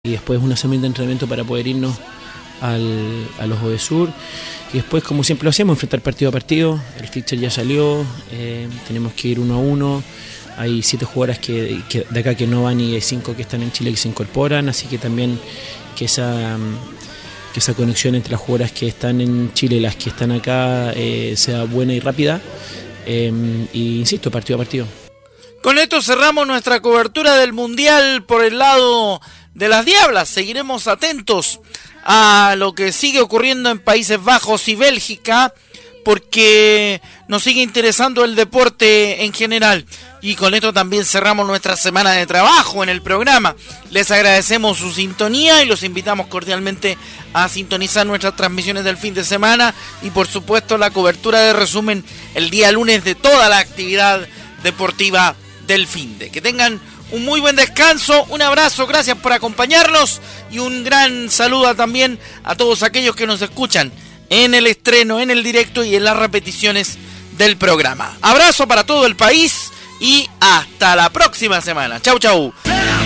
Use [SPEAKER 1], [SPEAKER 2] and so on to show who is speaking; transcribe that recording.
[SPEAKER 1] y después una semana de entrenamiento para poder irnos a los Odesur, y después, como siempre lo hacemos, enfrentar partido a partido. El fixture ya salió, tenemos que ir 1-1. Hay 7 jugadoras que de acá que no van, y hay 5 que están en Chile que se incorporan, así que también que esa conexión entre las jugadoras que están en Chile y las que están acá sea buena y rápida, y insisto, partido a partido.
[SPEAKER 2] Con esto cerramos nuestra cobertura del Mundial por el lado de las Diablas. Seguiremos atentos a lo que sigue ocurriendo en Países Bajos y Bélgica, porque nos sigue interesando el deporte en general. Y con esto también cerramos nuestra semana de trabajo en el programa. Les agradecemos su sintonía y los invitamos cordialmente a sintonizar nuestras transmisiones del fin de semana, y por supuesto la cobertura de resumen el día lunes de toda la actividad deportiva del finde. Que tengan un muy buen descanso, un abrazo, gracias por acompañarnos, y un gran saludo también a todos aquellos que nos escuchan en el estreno, en el directo y en las repeticiones del programa. Abrazo para todo el país y hasta la próxima semana. Chau, chau.